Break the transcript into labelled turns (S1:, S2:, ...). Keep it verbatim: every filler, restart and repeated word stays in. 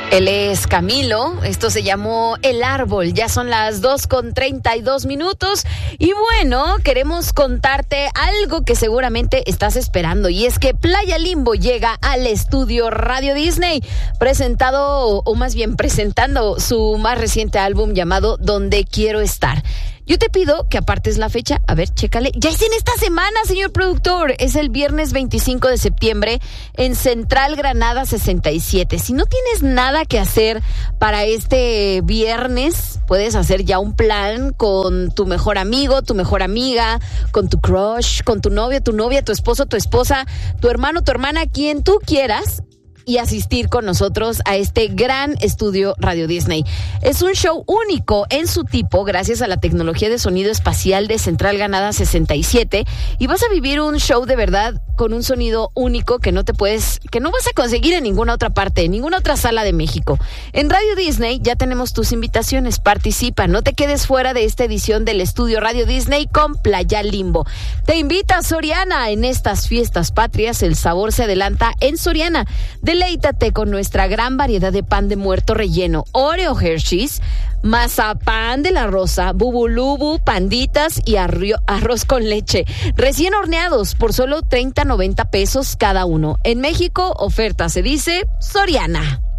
S1: Él es Camilo, esto se llamó El Árbol, ya son las dos con treinta y dos minutos y bueno, queremos contarte algo que seguramente estás esperando y es que Playa Limbo llega al estudio Radio Disney, presentado o más bien presentando su más reciente álbum llamado Donde Quiero Estar. Yo te pido que apartes la fecha. A ver, chécale. Ya es en esta semana, señor productor. Es el viernes veinticinco de septiembre en Central Granada sesenta y siete. Si no tienes nada que hacer para este viernes, puedes hacer ya un plan con tu mejor amigo, tu mejor amiga, con tu crush, con tu novio, tu novia, tu esposo, tu esposa, tu hermano, tu hermana, quien tú quieras, y asistir con nosotros a este gran estudio Radio Disney. Es un show único en su tipo gracias a la tecnología de sonido espacial de Central Granada sesenta y siete y vas a vivir un show de verdad con un sonido único que no te puedes, que no vas a conseguir en ninguna otra parte, en ninguna otra sala de México. En Radio Disney ya tenemos tus invitaciones, participa, no te quedes fuera de esta edición del estudio Radio Disney con Playa Limbo. Te invita Soriana en estas fiestas patrias, el sabor se adelanta en Soriana. Deleítate con nuestra gran variedad de pan de muerto relleno, Oreo Hershey's, mazapán de la rosa, bubulubu, panditas y arrio, arroz con leche, recién horneados por solo treinta, noventa pesos cada uno. En México, oferta se dice Soriana.